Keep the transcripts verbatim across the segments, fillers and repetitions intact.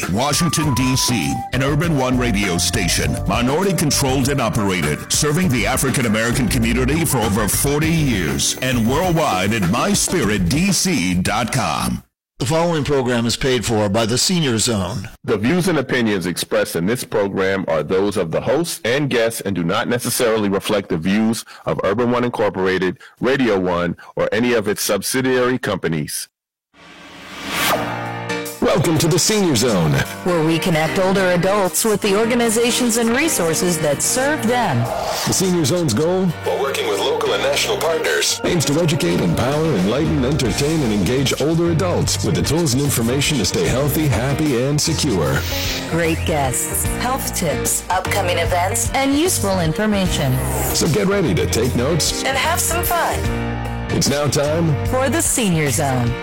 Washington, D C, an Urban One radio station, minority-controlled and operated, serving the African-American community for over forty years, and worldwide at my spirit d c dot com. The following program is paid for by the Senior Zone. The views and opinions expressed in this program are those of the hosts and guests and do not necessarily reflect the views of Urban One Incorporated, Radio One, or any of its subsidiary companies. Welcome to the Senior Zone, where we connect older adults with the organizations and resources that serve them. The Senior Zone's goal, while working with local and national partners, aims to educate, empower, enlighten, entertain, and engage older adults with the tools and information to stay healthy, happy, and secure. Great guests, health tips, upcoming events, and useful information. So get ready to take notes and have some fun. It's now time for the Senior Zone.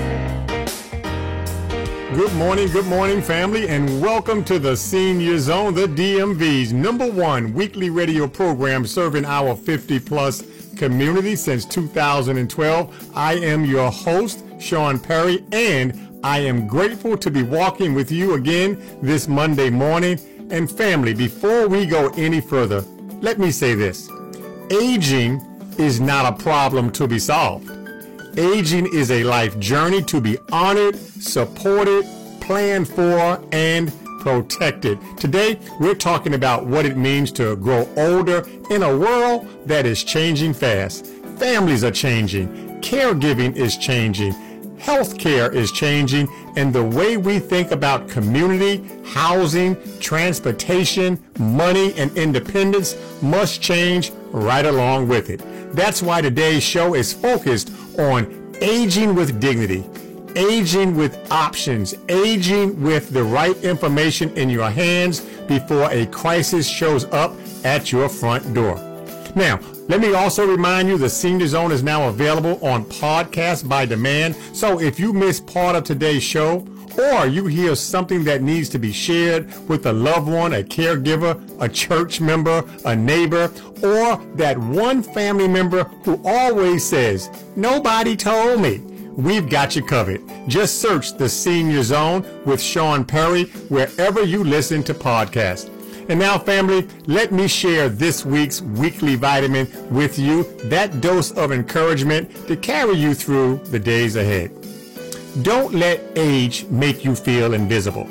Good morning, good morning, family, and welcome to the Senior Zone, the D M V's number one weekly radio program serving our fifty-plus community since two thousand twelve. I am your host, Sean Perry, and I am grateful to be walking with you again this Monday morning. And family, before we go any further, let me say this. Aging is not a problem to be solved. Aging is a life journey to be honored, supported, planned for, and protected. Today, we're talking about what it means to grow older in a world that is changing fast. Families are changing, caregiving is changing, healthcare is changing, and the way we think about community, housing, transportation, money, and independence must change right along with it. That's why today's show is focused on aging with dignity, aging with options, aging with the right information in your hands before a crisis shows up at your front door. Now, let me also remind you the Senior Zone is now available on podcast by demand. So if you missed part of today's show, or you hear something that needs to be shared with a loved one, a caregiver, a church member, a neighbor, or that one family member who always says, "Nobody told me," we've got you covered. Just search the Senior Zone with Sean Perry wherever you listen to podcasts. And now, family, let me share this week's weekly vitamin with you, that dose of encouragement to carry you through the days ahead. Don't let age make you feel invisible.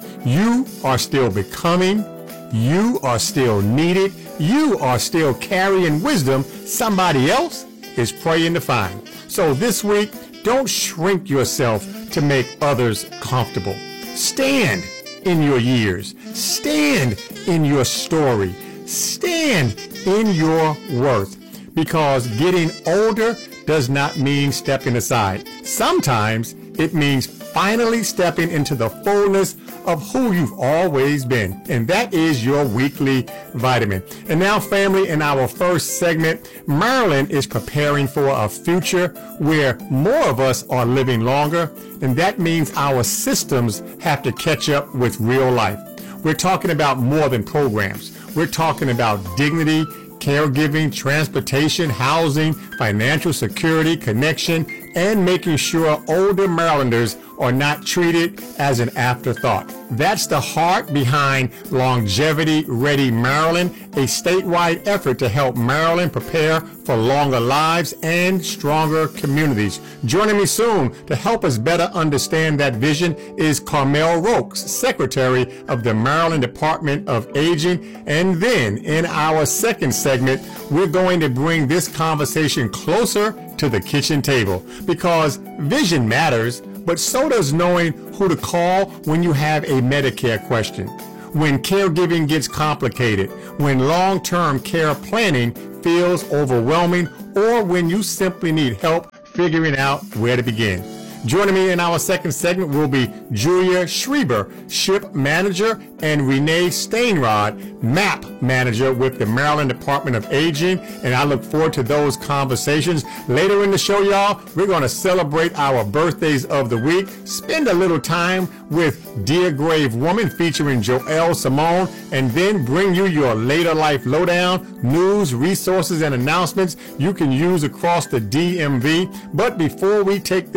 You are still becoming. You are still needed. You are still carrying wisdom somebody else is praying to find. So this week, don't shrink yourself to make others comfortable. Stand in your years. Stand in your story. Stand in your worth. Because getting older does not mean stepping aside. Sometimes it means finally stepping into the fullness of who you've always been. And that is your weekly vitamin. And now, family, in our first segment, Maryland is preparing for a future where more of us are living longer. And that means our systems have to catch up with real life. We're talking about more than programs. We're talking about dignity, caregiving, transportation, housing, financial security, connection, and making sure older Marylanders are not treated as an afterthought. That's the heart behind Longevity Ready Maryland, a statewide effort to help Maryland prepare for longer lives and stronger communities. Joining me soon to help us better understand that vision is Carmel Rokes, Secretary of the Maryland Department of Aging. And then in our second segment, we're going to bring this conversation closer to the kitchen table, because vision matters, but so does knowing who to call when you have a Medicare question, when caregiving gets complicated, when long-term care planning feels overwhelming, or when you simply need help figuring out where to begin. Joining me in our second segment will be Julia Schreiber, Ship Manager, and Renee Stainrod, Map Manager with the Maryland Department of Aging, and I look forward to those conversations. Later in the show, y'all, we're going to celebrate our birthdays of the week, spend a little time with Dear Grave Woman featuring Joelle Simone, and then bring you your later life lowdown, news, resources, and announcements you can use across the D M V. But before we take this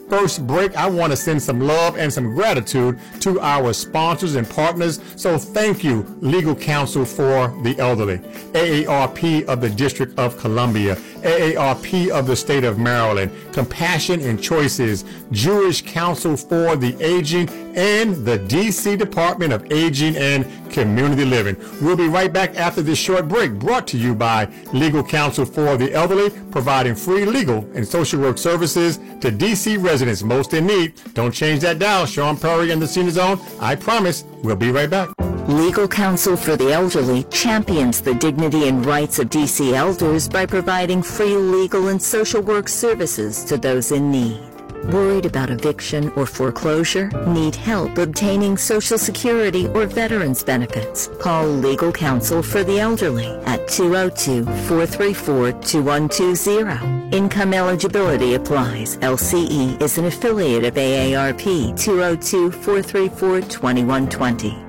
first break, I want to send some love and some gratitude to our sponsors and partners. So thank you, Legal Counsel for the Elderly, A A R P of the District of Columbia, A A R P of the State of Maryland, Compassion and Choices, Jewish Council for the Aging, and the D C Department of Aging and Community Living. We'll be right back after this short break, brought to you by Legal Counsel for the Elderly, providing free legal and social work services to D C residents most in need. Don't change that dial. Sean Perry and the Senior Zone. I promise we'll be right back. Legal Counsel for the Elderly champions the dignity and rights of D C elders by providing free legal and social work services to those in need. Worried about eviction or foreclosure? Need help obtaining Social Security or veterans benefits? Call Legal Counsel for the Elderly at two oh two, four three four, two one two zero. Income eligibility applies. L C E is an affiliate of A A R P. two oh two, four three four, two one two zero.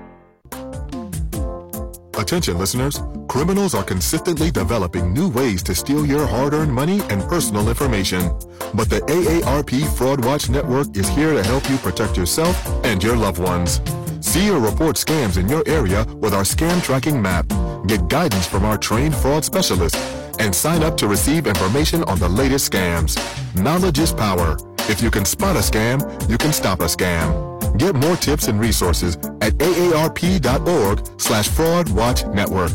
Attention listeners, criminals are consistently developing new ways to steal your hard-earned money and personal information. But the A A R P Fraud Watch Network is here to help you protect yourself and your loved ones. See or report scams in your area with our scam tracking map. Get guidance from our trained fraud specialists and sign up to receive information on the latest scams. Knowledge is power. If you can spot a scam, you can stop a scam. Get more tips and resources at aarp.org slash fraud watch network.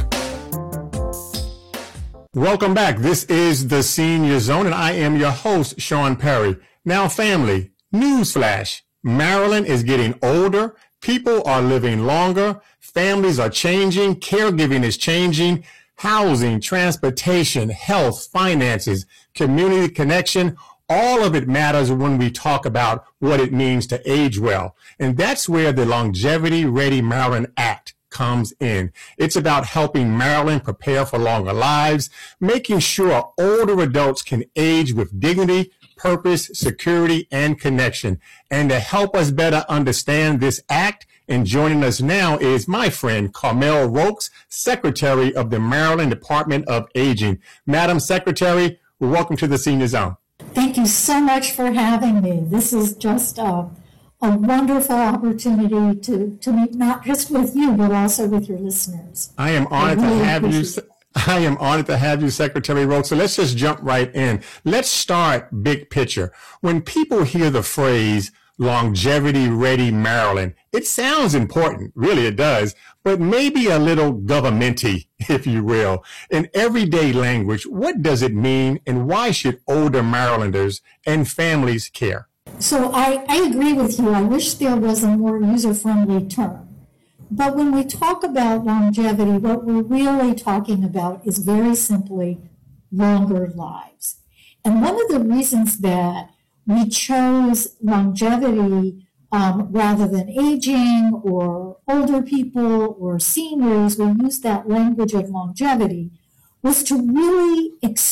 Welcome back. This is the Senior Zone, and I am your host, Sean Perry. Now, family, newsflash. Maryland is getting older. People are living longer. Families are changing. Caregiving is changing. Housing, transportation, health, finances, community connection, all of it matters when we talk about what it means to age well. And that's where the Longevity Ready Maryland Act comes in. It's about helping Maryland prepare for longer lives, making sure older adults can age with dignity, purpose, security, and connection. And to help us better understand this act, and joining us now is my friend Carmel Rokes, Secretary of the Maryland Department of Aging. Madam Secretary, welcome to the Senior Zone. Thank you so much for having me. This is just a, a wonderful opportunity to, to meet not just with you, but also with your listeners. I am honored really to have you. I am honored to have you, Secretary Rokes. So let's just jump right in. Let's start big picture. When people hear the phrase Longevity Ready Maryland, it sounds important. Really, it does. But maybe a little governmenty, if you will. In everyday language, what does it mean, and why should older Marylanders and families care? So I, I agree with you. I wish there was a more user-friendly term. But when we talk about longevity, what we're really talking about is very simply longer lives. And one of the reasons that we chose longevity um, rather than aging or older people or seniors, we used that language of longevity, was to really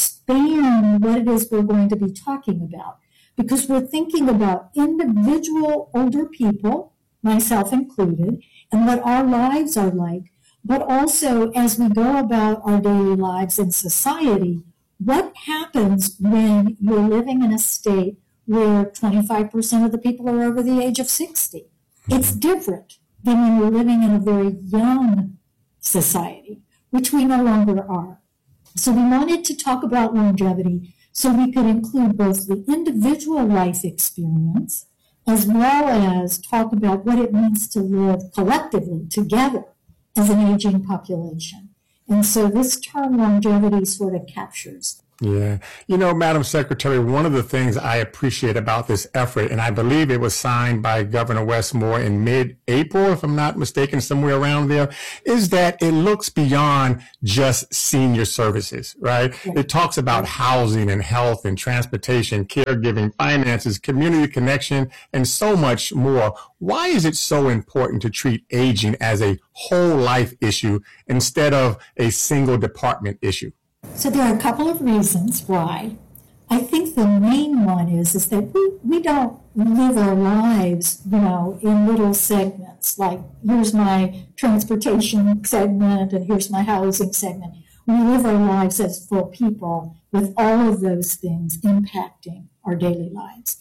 expand what it is we're going to be talking about. Because we're thinking about individual older people, myself included, and what our lives are like, but also as we go about our daily lives in society, what happens when you're living in a state where twenty-five percent of the people are over the age of sixty. It's different than when you're living in a very young society, which we no longer are. So we wanted to talk about longevity so we could include both the individual life experience as well as talk about what it means to live collectively together as an aging population. And so this term longevity sort of captures. Yeah. You know, Madam Secretary, one of the things I appreciate about this effort, and I believe it was signed by Governor Wes Moore in mid-April, if I'm not mistaken, somewhere around there, is that it looks beyond just senior services, right? Yeah. It talks about housing and health and transportation, caregiving, finances, community connection, and so much more. Why is it so important to treat aging as a whole life issue instead of a single department issue? So there are a couple of reasons why. I think the main one is, is that we, we don't live our lives, you know, in little segments, like here's my transportation segment and here's my housing segment. We live our lives as full people with all of those things impacting our daily lives.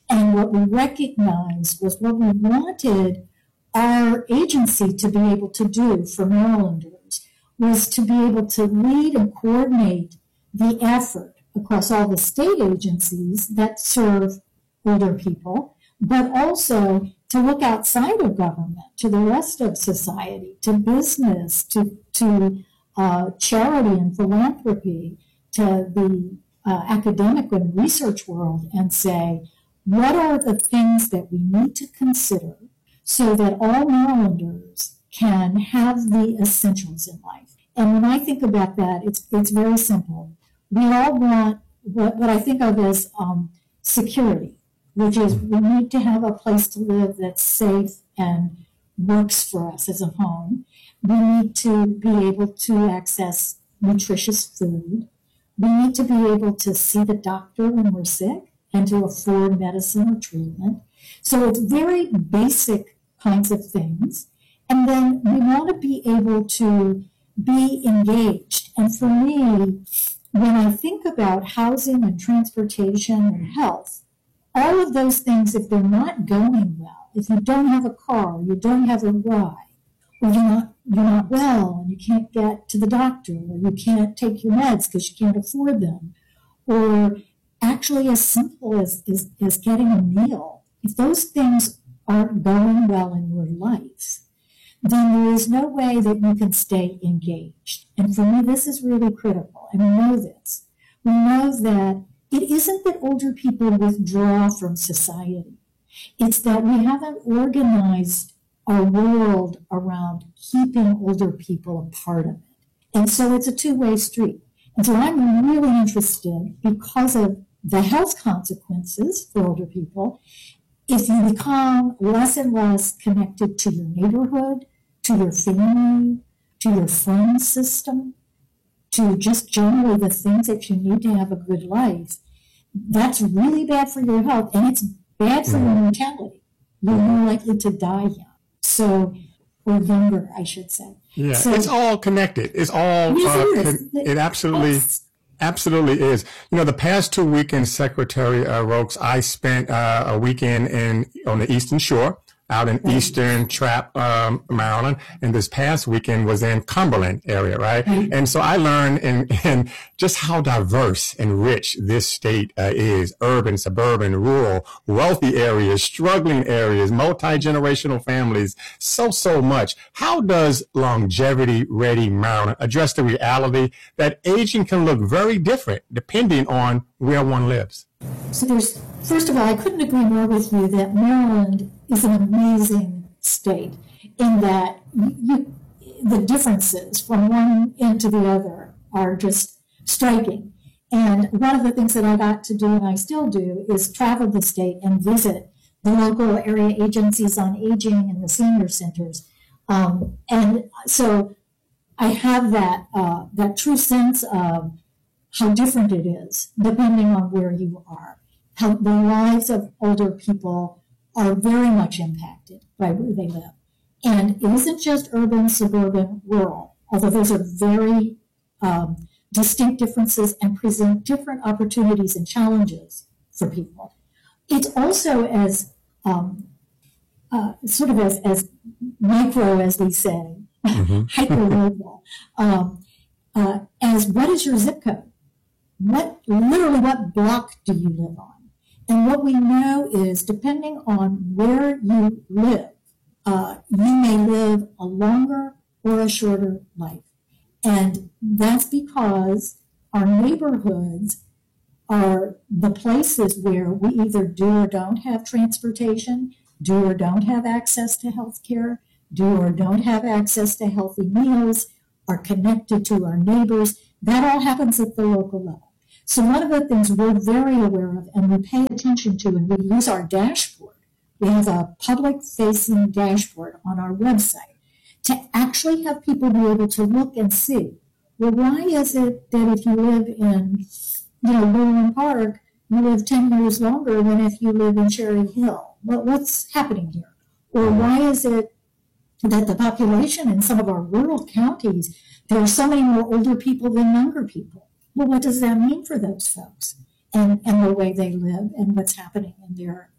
And what we recognized was what we wanted our agency to be able to do for Marylanders was to be able to lead and coordinate the effort across all the state agencies that serve older people, but also to look outside of government, to the rest of society, to business, to, to uh, charity and philanthropy, to the uh, academic and research world, and say, what are the things that we need to consider so that all Marylanders can have the essentials in life? And when I think about that, it's it's very simple. We all want what, what I think of as um, security, which is we need to have a place to live that's safe and works for us as a home. We need to be able to access nutritious food. We need to be able to see the doctor when we're sick and to afford medicine or treatment. So it's very basic kinds of things. And then we want to be able to be engaged. And for me, when I think about housing and transportation and health, all of those things, if they're not going well, if you don't have a car, you don't have a ride, or you're not, you're not well and you can't get to the doctor, or you can't take your meds because you can't afford them, or actually as simple as, as, as getting a meal, if those things aren't going well in your life, then there is no way that you can stay engaged. And for me, this is really critical. And we know this. We know that it isn't that older people withdraw from society. It's that we haven't organized our world around keeping older people a part of it. And so it's a two-way street. And so I'm really interested, because of the health consequences for older people, if you become less and less connected to your neighborhood, to your family, to your friend system, to just generally the things that you need to have a good life, that's really bad for your health, and it's bad for your mortality. You're more likely to die young. So, or younger, I should say. Yeah, so, it's all connected. It's all, yes, uh, it, is. con- it absolutely, yes. absolutely is. You know, the past two weekends, Secretary uh, Rokes, I spent uh, a weekend in on the Eastern Shore, out in Eastern Trapp, um, Maryland, and this past weekend was in Cumberland area, right? Mm-hmm. And so I learned in, in just how diverse and rich this state uh, is: urban, suburban, rural, wealthy areas, struggling areas, multi-generational families, so, so much. How does Longevity Ready Maryland address the reality that aging can look very different depending on where one lives? So there's, first of all, I couldn't agree more with you that Maryland is an amazing state in that you, the differences from one end to the other are just striking. And one of the things that I got to do, and I still do, is travel the state and visit the local area agencies on aging and the senior centers. Um, and so I have that uh, that true sense of how different it is depending on where you are. How the lives of older people are very much impacted by where they live. And it isn't just urban, suburban, rural, although those are very um, distinct differences and present different opportunities and challenges for people. It's also as um, uh, sort of as, as micro, as we say, mm-hmm. hyper-local, um, uh, as what is your zip code? What, literally, what block do you live on? And what we know is, depending on where you live, uh, you may live a longer or a shorter life. And that's because our neighborhoods are the places where we either do or don't have transportation, do or don't have access to health care, do or don't have access to healthy meals, are connected to our neighbors. That all happens at the local level. So one of the things we're very aware of and we pay attention to, and we use our dashboard, we have a public-facing dashboard on our website to actually have people be able to look and see, well, why is it that if you live in, you know, Lowland Park, you live ten years longer than if you live in Cherry Hill? What, what's happening here? Or why is it that the population in some of our rural counties, there are so many more older people than younger people? Well, what does that mean for those folks and, and the way they live and what's happening in their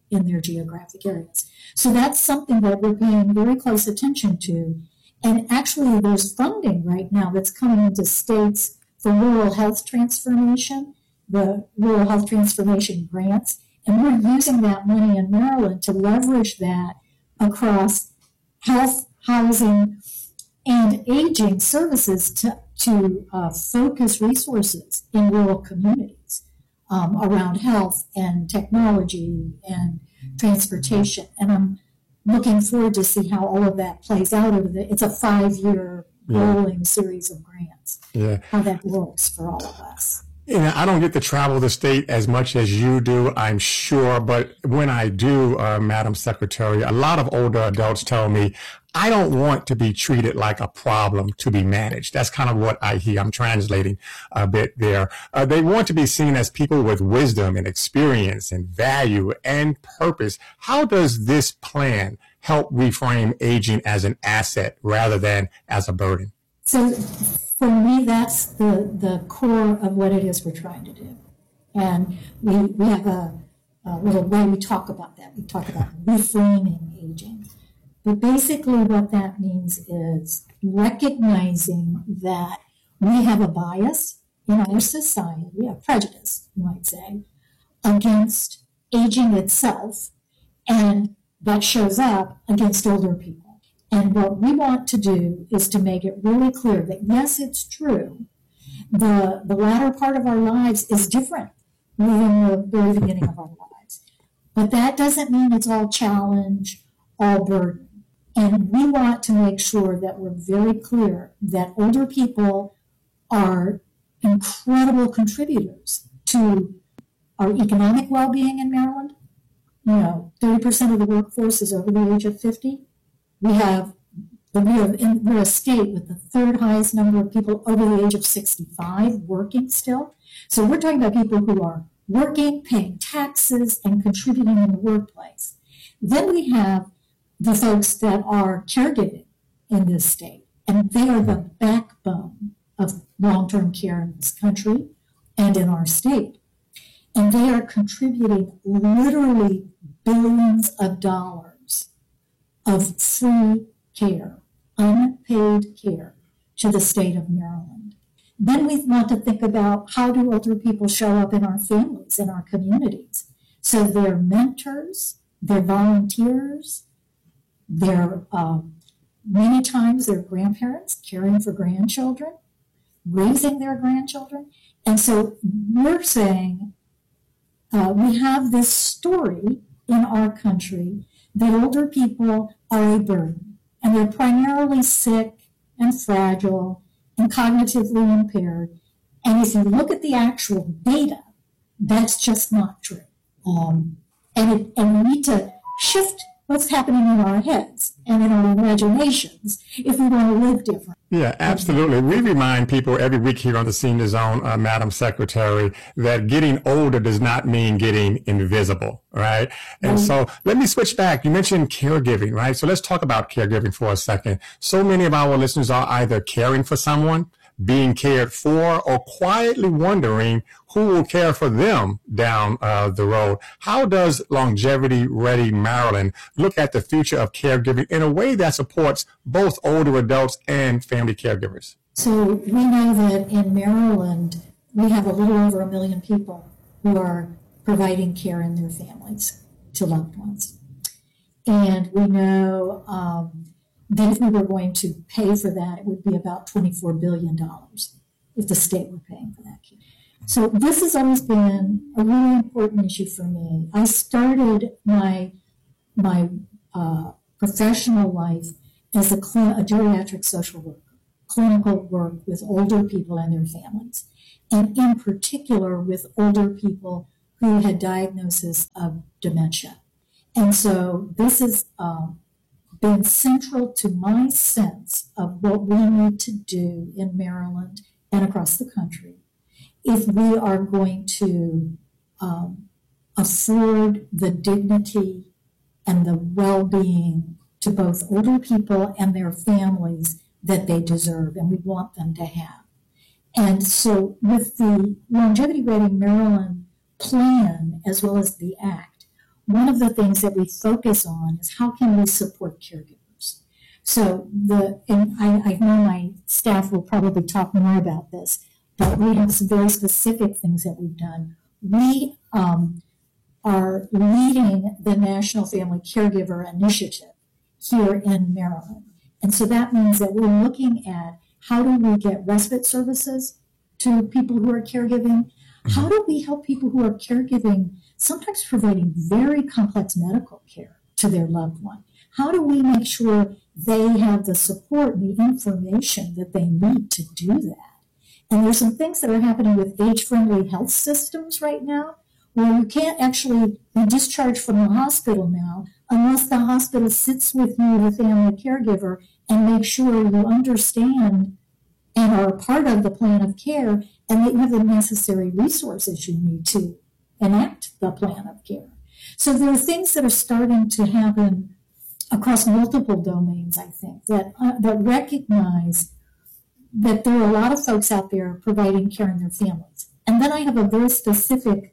in their geographic areas. So that's something that we're paying very close attention to. And actually, there's funding right now that's coming into states for rural health transformation, the rural health transformation grants. And we're using that money in Maryland to leverage that across health, housing, and aging services to, to uh, focus resources in rural communities um, around health and technology and transportation. And I'm looking forward to see how all of that plays out over the, it's a five-year rolling yeah. series of grants, yeah. how that works for all of us. You know, I don't get to travel the state as much as you do, I'm sure. But when I do, uh, Madam Secretary, a lot of older adults tell me, I don't want to be treated like a problem to be managed. That's kind of what I hear. I'm translating a bit there. Uh, they want to be seen as people with wisdom and experience and value and purpose. How does this plan help reframe aging as an asset rather than as a burden? So for me, that's the, the core of what it is we're trying to do. And we, we have a, a little way we talk about that. We talk about reframing aging. But basically what that means is recognizing that we have a bias in our society, a prejudice, you might say, against aging itself, and that shows up against older people. And what we want to do is to make it really clear that, yes, it's true. The, the latter part of our lives is different than the very beginning of our lives. But that doesn't mean it's all challenge, all burden. And we want to make sure that we're very clear that older people are incredible contributors to our economic well-being in Maryland. You know, thirty percent of the workforce is over the age of fifty. We have, we have in, we're a state with the third highest number of people over the age of sixty-five working still. So we're talking about people who are working, paying taxes, and contributing in the workplace. Then we have the folks that are caregiving in this state, and they are the backbone of long-term care in this country and in our state. And they are contributing literally billions of dollars of free care, unpaid care, to the state of Maryland. Then we want to think about, how do older people show up in our families, in our communities? So they're mentors, they're volunteers, they're um, many times they're grandparents caring for grandchildren, raising their grandchildren. And so we're saying uh, we have this story in our country that older people are a burden, and they're primarily sick and fragile and cognitively impaired. And if you look at the actual data, that's just not true. Um, and, it, and we need to shift what's happening in our heads and in our imaginations if we want to live different. Yeah, absolutely. We remind people every week here on the Senior Zone, uh, Madam Secretary, that getting older does not mean getting invisible, right? And mm-hmm. so let me switch back. You mentioned caregiving, right? So let's talk about caregiving for a second. So many of our listeners are either caring for someone, being cared for, or quietly wondering who will care for them down uh, the road. How does Longevity Ready Maryland look at the future of caregiving in a way that supports both older adults and family caregivers? So we know that in Maryland, we have a little over a million people who are providing care in their families to loved ones. And we know um, that if we were going to pay for that, it would be about twenty-four billion dollars if the state were paying for that care. So this has always been a really important issue for me. I started my, my uh, professional life as a, cl- a geriatric social worker, clinical work with older people and their families, and in particular with older people who had diagnosis of dementia. And so this is um, been central to my sense of what we need to do in Maryland and across the country if we are going to um, afford the dignity and the well-being to both older people and their families that they deserve and we want them to have. And so with the Longevity Ready Maryland plan, as well as the Act, one of the things that we focus on is how can we support caregivers. So the, and I, I know my staff will probably talk more about this, but we have some very specific things that we've done. We um, are leading the National Family Caregiver Initiative here in Maryland. And so that means that we're looking at how do we get respite services to people who are caregiving? How do we help people who are caregiving, sometimes providing very complex medical care to their loved one? How do we make sure they have the support and the information that they need to do that? And there's some things that are happening with age-friendly health systems right now, where you can't actually be discharged from the hospital now unless the hospital sits with you, the family caregiver, and make sure you understand and are a part of the plan of care and that you have the necessary resources you need to enact the plan of care. So there are things that are starting to happen across multiple domains, I think, that, uh, that recognize that there are a lot of folks out there providing care in their families. And then I have a very specific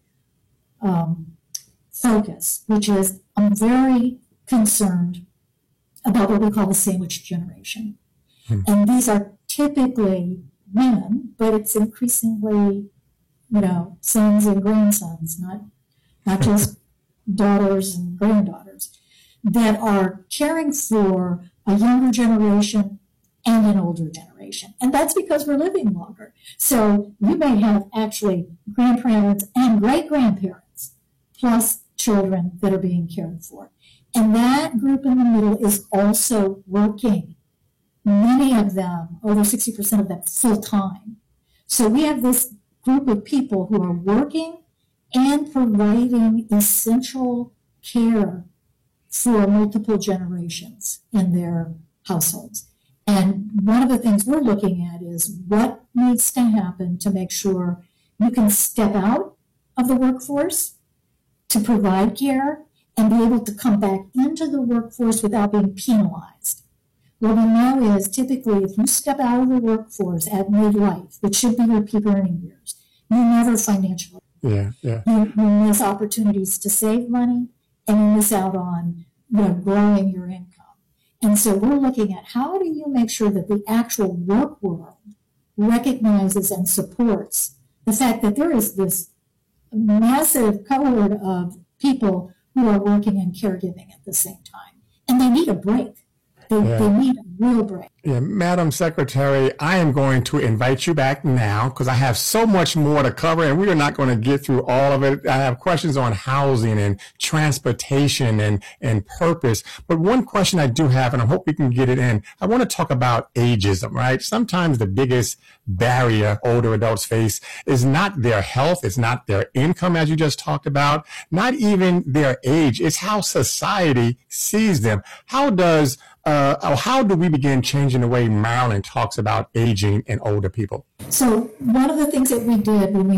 um, focus, which is I'm very concerned about what we call the sandwich generation. Hmm. And these are typically women, but it's increasingly, you know, sons and grandsons, not, not just daughters and granddaughters, that are caring for a younger generation and an older generation. And that's because we're living longer. So you may have actually grandparents and great-grandparents plus children that are being cared for. And that group in the middle is also working. Many of them, over sixty percent of them, full-time. So we have this group of people who are working and providing essential care for multiple generations in their households. And one of the things we're looking at is what needs to happen to make sure you can step out of the workforce to provide care and be able to come back into the workforce without being penalized. What we know is typically if you step out of the workforce at midlife, which should be your peak earning years, you never financially. Yeah, yeah. You, you miss opportunities to save money and you miss out on, you know, growing your income. And so we're looking at how do you make sure that the actual work world recognizes and supports the fact that there is this massive cohort of people who are working and caregiving at the same time. And they need a break. They, yeah. they need a real break. Yeah, Madam Secretary, I am going to invite you back now because I have so much more to cover and we are not going to get through all of it. I have questions on housing and transportation and, and purpose. But one question I do have, and I hope we can get it in, I want to talk about ageism, right? Sometimes the biggest barrier older adults face is not their health, it's not their income, as you just talked about, not even their age. It's how society sees them. How does Uh, how do we begin changing the way Maryland talks about aging and older people? So one of the things that we did when we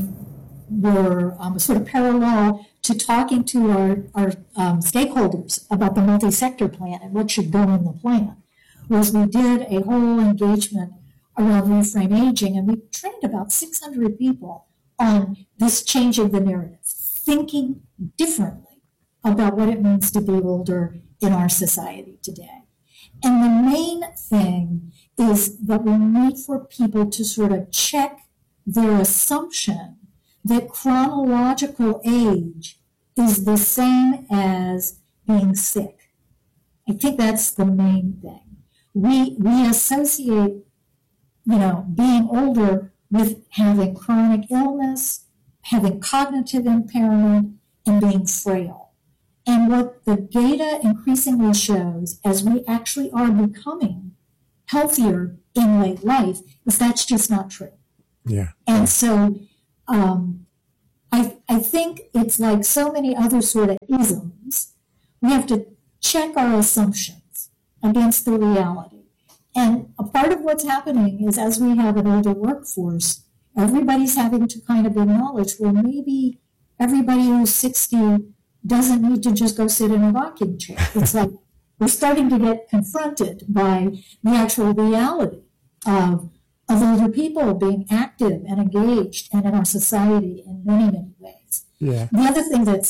were um, sort of parallel to talking to our, our um, stakeholders about the multi-sector plan and what should go in the plan was we did a whole engagement around Reframe Aging, and we trained about six hundred people on this changing the narrative, thinking differently about what it means to be older in our society today. And the main thing is that we need for people to sort of check their assumption that chronological age is the same as being sick. I think that's the main thing. We, we associate, you know, being older with having chronic illness, having cognitive impairment, and being frail. And what the data increasingly shows as we actually are becoming healthier in late life is that's just not true. Yeah. And so um, I, I think it's like so many other sort of isms. We have to check our assumptions against the reality. And a part of what's happening is as we have an older workforce, everybody's having to kind of acknowledge, well, maybe everybody who's sixty doesn't need to just go sit in a rocking chair. It's like we're starting to get confronted by the actual reality of, of older people being active and engaged and in our society in many, many ways. Yeah. The other thing that's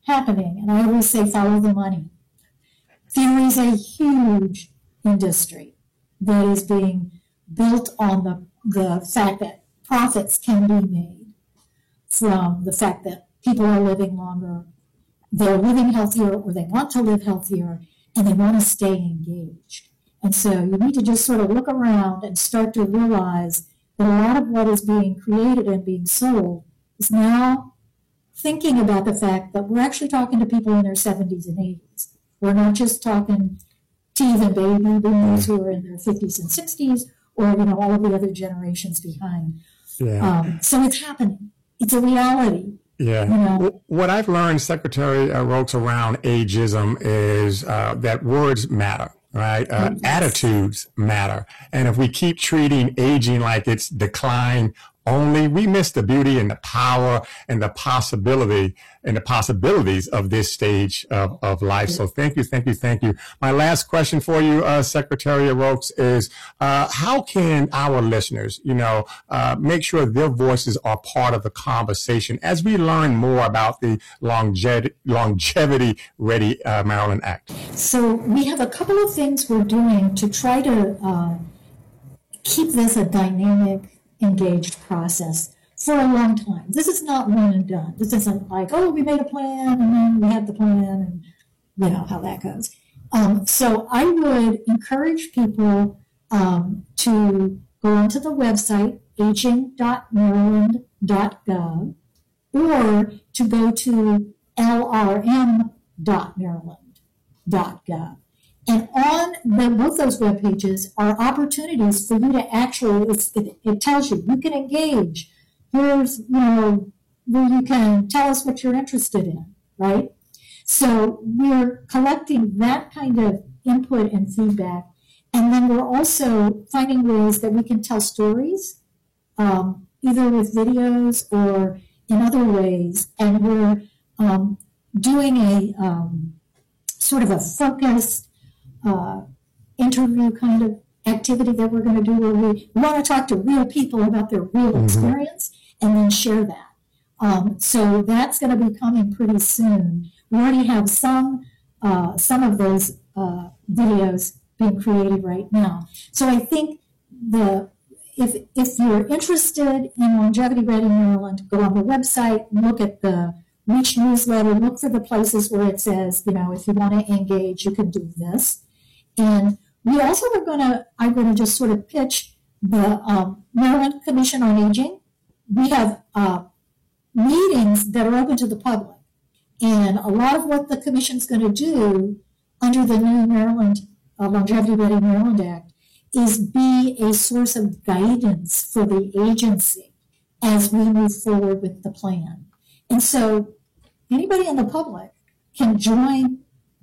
happening, and I always say follow the money. There is a huge industry that is being built on the, the fact that profits can be made from the fact that people are living longer, they're living healthier, or they want to live healthier, and they want to stay engaged. And so you need to just sort of look around and start to realize that a lot of what is being created and being sold is now thinking about the fact that we're actually talking to people in their seventies and eighties. We're not just talking to even baby boomers who are in their fifties and sixties, or, you know, all of the other generations behind. Yeah. Um, so it's happening. It's a reality. Yeah. You know? What I've learned, Secretary uh, Rokes, around ageism is uh, that words matter, right? Uh, Yes. Attitudes matter. And if we keep treating aging like it's decline only, we miss the beauty and the power and the possibility and the possibilities of this stage of, of life. So thank you, thank you, thank you. My last question for you, uh, Secretary Rokes, is uh, how can our listeners, you know, uh, make sure their voices are part of the conversation as we learn more about the longevity, longevity Ready uh, Maryland Act? So we have a couple of things we're doing to try to uh, keep this a dynamic, engaged process for a long time. This is not one and done. This isn't like, oh, we made a plan and then we had the plan and you know how that goes. Um, so I would encourage people um, to go onto the website, aging dot maryland dot gov, or to go to L R M dot maryland dot gov. And on the, both those web pages are opportunities for you to actually, it's, it, it tells you, you can engage. Here's, you know, where you can tell us what you're interested in, right? So we're collecting that kind of input and feedback. And then we're also finding ways that we can tell stories, um, either with videos or in other ways. And we're um, doing a um, sort of a focused Uh, interview kind of activity that we're going to do where we want to talk to real people about their real mm-hmm. experience and then share that. Um, so that's going to be coming pretty soon. We already have some uh, some of those uh, videos being created right now. So I think the if if you're interested in Longevity Ready Maryland, go on the website, look at the Reach newsletter, look for the places where it says, you know, if you want to engage, you can do this. And we also are going to, I'm going to just sort of pitch the um, Maryland Commission on Aging. We have uh, meetings that are open to the public. And a lot of what the commission's going to do under the new Maryland uh, Longevity Ready Maryland Act is be a source of guidance for the agency as we move forward with the plan. And so anybody in the public can join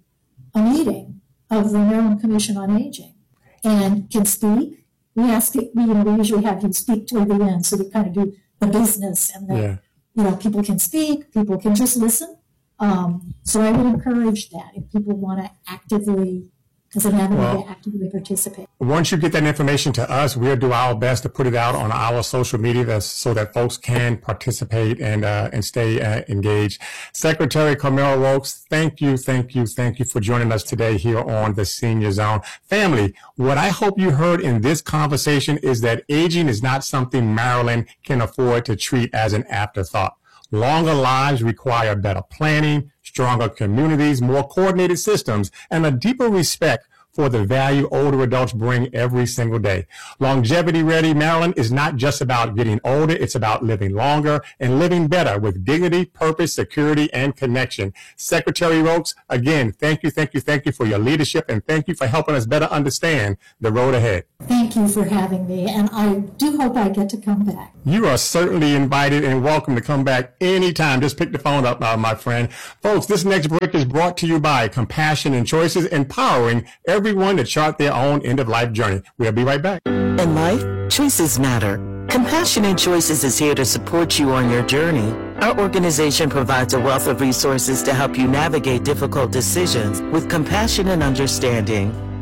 a meeting of the Maryland Commission on Aging and can speak. We ask it, we, you know, we usually have you speak toward the end, so we kind of do the business and then, yeah. you know, people can speak, people can just listen. Um, so I would encourage that if people want to actively, as an avenue well, to actively participate. Once you get that information to us, we'll do our best to put it out on our social media so that folks can participate and uh, and stay uh, engaged. Secretary Carmel Rokes, thank you, thank you, thank you for joining us today here on the Senior Zone. Family, what I hope you heard in this conversation is that aging is not something Maryland can afford to treat as an afterthought. Longer lives require better planning, stronger communities, more coordinated systems, and a deeper respect for the value older adults bring every single day. Longevity Ready Maryland is not just about getting older, it's about living longer and living better with dignity, purpose, security, and connection. Secretary Rokes, again, thank you, thank you, thank you for your leadership, and thank you for helping us better understand the road ahead. Thank you for having me, and I do hope I get to come back. You are certainly invited and welcome to come back anytime. Just pick the phone up, uh, my friend. Folks, this next break is brought to you by Compassion and Choices, empowering everyone to chart their own end-of-life journey. We'll be right back. In life, choices matter. Compassion and Choices is here to support you on your journey. Our organization provides a wealth of resources to help you navigate difficult decisions with compassion and understanding.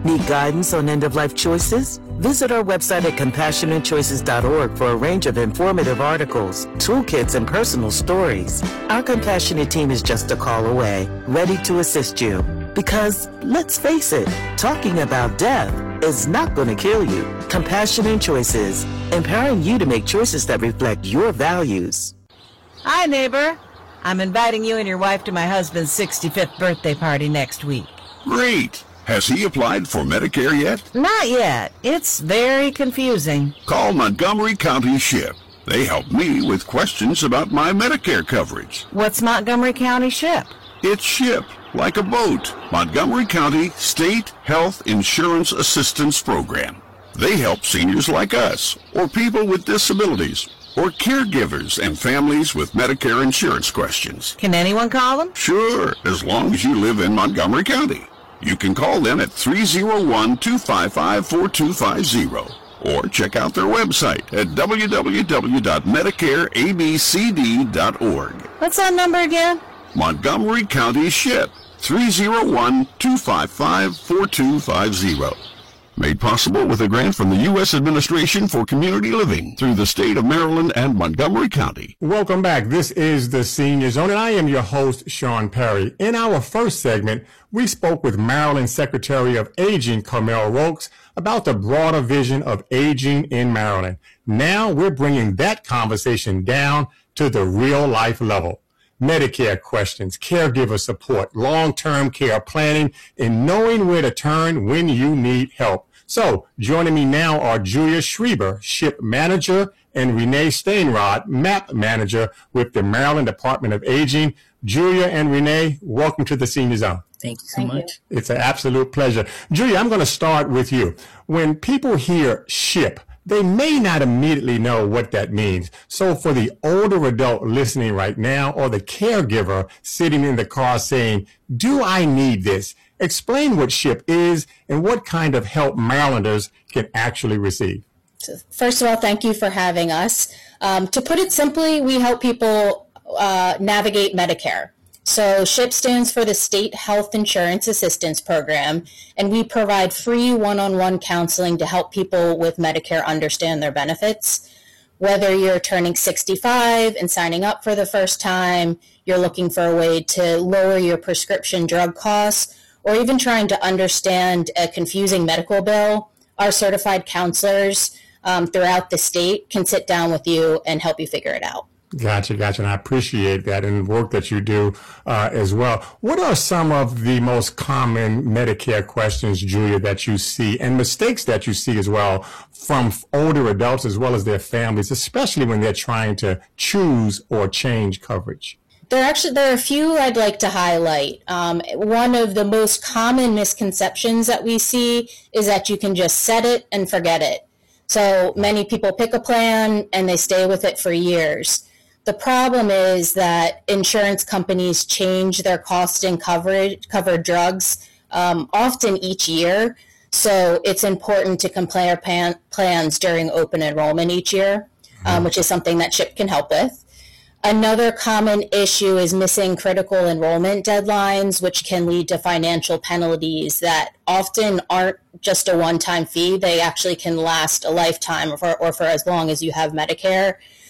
Need guidance on end-of-life choices? Visit our website at compassionate choices dot org for a range of informative articles, toolkits, and personal stories. Our compassionate team is just a call away, ready to assist you. Because, let's face it, talking about death is not going to kill you. Compassionate Choices, empowering you to make choices that reflect your values. Hi, neighbor. I'm inviting you and your wife to my husband's sixty-fifth birthday party next week. Great. Has he applied for Medicare yet? Not yet. It's very confusing. Call Montgomery County SHIP. They help me with questions about my Medicare coverage. What's Montgomery County SHIP? It's SHIP, like a boat. Montgomery County State Health Insurance Assistance Program. They help seniors like us, or people with disabilities, or caregivers and families with Medicare insurance questions. Can anyone call them? Sure, as long as you live in Montgomery County. You can call them at three oh one, two five five, four two five zero or check out their website at w w w dot medicare a b c d dot org. What's that number again? Montgomery County SHIP, three oh one, two five five, four two five zero. Made possible with a grant from the U S Administration for Community Living through the state of Maryland and Montgomery County. Welcome back. This is the Senior Zone, and I am your host, Sean Perry. In our first segment, we spoke with Maryland Secretary of Aging, Carmel Rokes, about the broader vision of aging in Maryland. Now we're bringing that conversation down to the real-life level. Medicare questions, caregiver support, long-term care planning, and knowing where to turn when you need help. So, joining me now are Julia Schreiber, SHIP Manager, and Renee Steinrod, MAP Manager with the Maryland Department of Aging. Julia and Renee, welcome to the Senior Zone. Thank you so Thank much. You. It's an absolute pleasure. Julia, I'm going to start with you. When people hear SHIP, they may not immediately know what that means. So for the older adult listening right now, or the caregiver sitting in the car saying, do I need this? Explain what SHIP is and what kind of help Marylanders can actually receive. So first of all, thank you for having us. Um, to put it simply, we help people uh, navigate Medicare. So SHIP stands for the State Health Insurance Assistance Program, and we provide free one-on-one counseling to help people with Medicare understand their benefits. Whether you're turning sixty-five and signing up for the first time, you're looking for a way to lower your prescription drug costs, or even trying to understand a confusing medical bill, our certified counselors um, throughout the state can sit down with you and help you figure it out. Gotcha, gotcha. And I appreciate that and the work that you do uh, as well. What are some of the most common Medicare questions, Julia, that you see, and mistakes that you see as well from older adults as well as their families, especially when they're trying to choose or change coverage? There are actually there are a few I'd like to highlight. Um, one of the most common misconceptions that we see is that you can just set it and forget it. So many people pick a plan and they stay with it for years. The problem is that insurance companies change their cost and coverage, covered drugs um, often each year. So it's important to compare pan, plans during open enrollment each year, um, which is something that SHIP can help with. Another common issue is missing critical enrollment deadlines, which can lead to financial penalties that often aren't just a one-time fee. They actually can last a lifetime or for, or for as long as you have Medicare.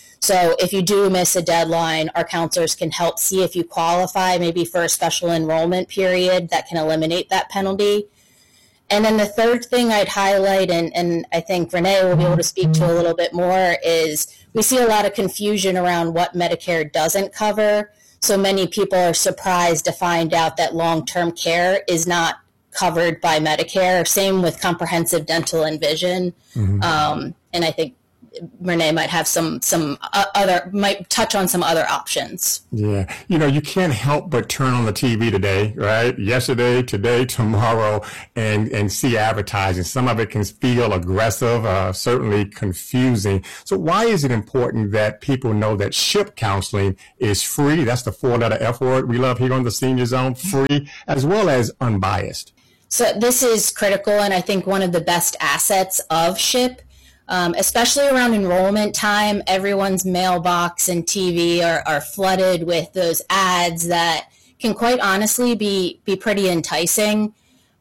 So if you do miss a deadline, our counselors can help see if you qualify maybe for a special enrollment period that can eliminate that penalty. And then the third thing I'd highlight, and, and I think Renee will be able to speak to a little bit more, is we see a lot of confusion around what Medicare doesn't cover. So many people are surprised to find out that long-term care is not covered by Medicare. Same with comprehensive dental and vision. Mm-hmm. Um, and I think Renee might have some some other, might touch on some other options. Yeah. You know, you can't help but turn on the T V today, right? Yesterday, today, tomorrow, and, and see advertising. Some of it can feel aggressive, uh, certainly confusing. So why is it important that people know that SHIP counseling is free? That's the four-letter F word we love here on the Senior Zone, free, as well as unbiased. So this is critical, and I think one of the best assets of SHIP. Um, especially around enrollment time, everyone's mailbox and T V are, are flooded with those ads that can quite honestly be, be pretty enticing.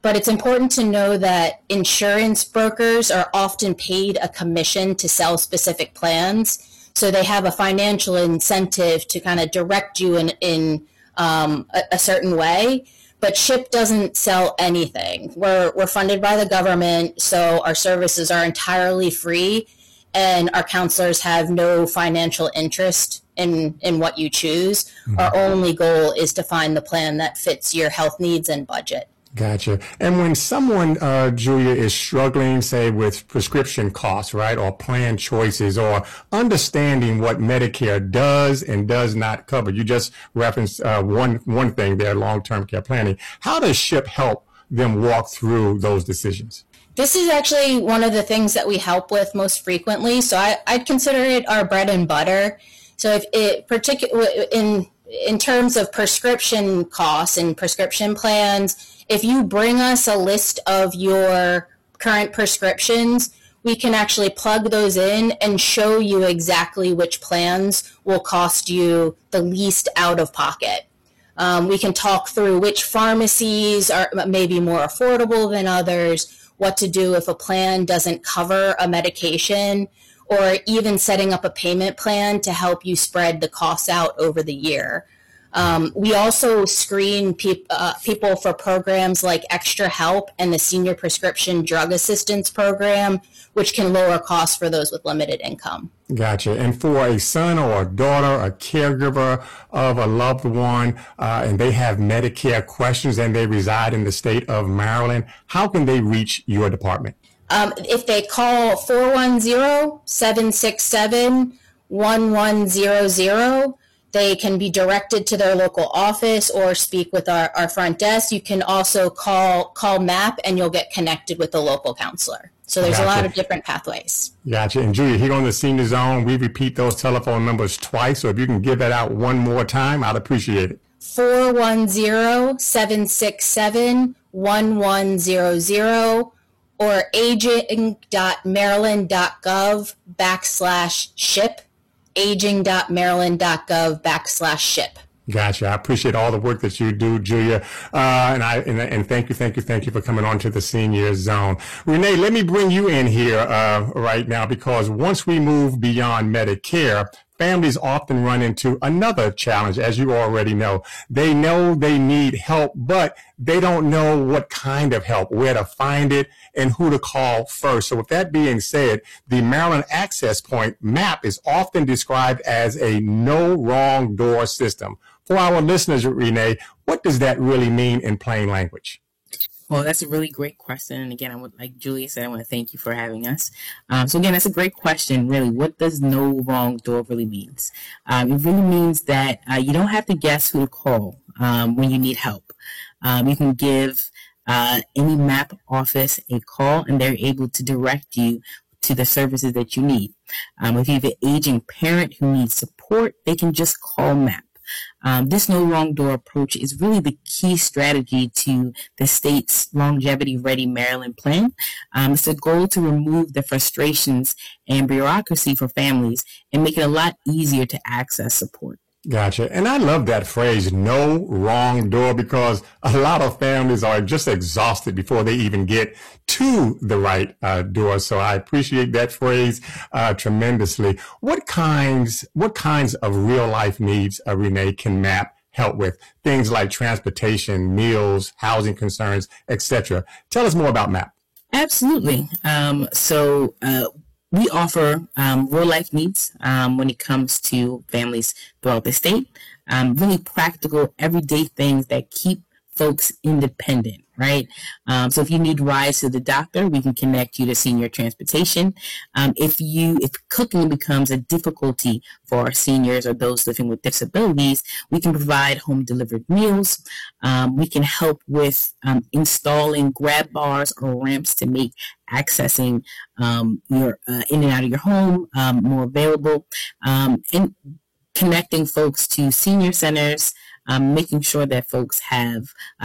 But it's important to know that insurance brokers are often paid a commission to sell specific plans. So they have a financial incentive to kind of direct you in, in um, a, a certain way. But SHIP doesn't sell anything. We're, we're funded by the government, so our services are entirely free, and our counselors have no financial interest in, in what you choose. Mm-hmm. Our only goal is to find the plan that fits your health needs and budget. Gotcha. And when someone, uh, Julia, is struggling, say, with prescription costs, right, or plan choices, or understanding what Medicare does and does not cover, you just referenced uh, one one thing there, long-term care planning. How does SHIP help them walk through those decisions? This is actually one of the things that we help with most frequently. So I, I'd consider it our bread and butter. So if it particular in in terms of prescription costs and prescription plans, if you bring us a list of your current prescriptions, we can actually plug those in and show you exactly which plans will cost you the least out of pocket. Um, we can talk through which pharmacies are maybe more affordable than others, what to do if a plan doesn't cover a medication, or even setting up a payment plan to help you spread the costs out over the year. Um, we also screen peop- uh, people for programs like Extra Help and the Senior Prescription Drug Assistance Program, which can lower costs for those with limited income. Gotcha. And for a son or a daughter, a caregiver of a loved one, uh, and they have Medicare questions and they reside in the state of Maryland, how can they reach your department? Um, if they call four one zero, seven six seven, one one zero zero, they can be directed to their local office or speak with our, our front desk. You can also call call MAP and you'll get connected with a local counselor. So there's gotcha. a lot of different pathways. Gotcha. And Julia, here on the Senior Zone, we repeat those telephone numbers twice. So if you can give that out one more time, I'd appreciate it. four one zero, seven six seven, one one zero zero or aging.maryland.gov backslash ship. aging.maryland.gov backslash ship. Gotcha. I appreciate all the work that you do, Julia. Uh, and I, and, and thank you, thank you, thank you for coming on to the Senior Zone. Renee, let me bring you in here, uh, right now, because once we move beyond Medicare, families often run into another challenge, as you already know. They know they need help, but they don't know what kind of help, where to find it, and who to call first. So with that being said, the Maryland Access Point MAP is often described as a no wrong door system. For our listeners, Renee, what does that really mean in plain language? Well, that's a really great question. And again, I would, like Julia said, I want to thank you for having us. Um, so again, that's a great question, really. What does no wrong door really means? Um, it really means that uh, you don't have to guess who to call um, when you need help. Um, you can give uh, any MAP office a call, and they're able to direct you to the services that you need. Um, if you have an aging parent who needs support, they can just call MAP. Um, this no wrong door approach is really the key strategy to the state's Longevity Ready Maryland plan. Um, it's a goal to remove the frustrations and bureaucracy for families and make it a lot easier to access support. Gotcha. And I love that phrase, no wrong door, because a lot of families are just exhausted before they even get to the right uh, door. So I appreciate that phrase uh, tremendously. What kinds, what kinds of real life needs, uh, Renee, can MAP help with? Things like transportation, meals, housing concerns, et cetera. Tell us more about MAP. Absolutely. Um, so, uh, We offer um, real life needs um, when it comes to families throughout the state. Um, really practical, everyday things that keep folks independent, right? Um, so if you need rides to the doctor, we can connect you to senior transportation. Um, if you, if cooking becomes a difficulty for our seniors or those living with disabilities, we can provide home delivered meals. Um, we can help with um, installing grab bars or ramps to make accessing um, your uh, in and out of your home um, more available, um, and connecting folks to senior centers, um, making sure that folks have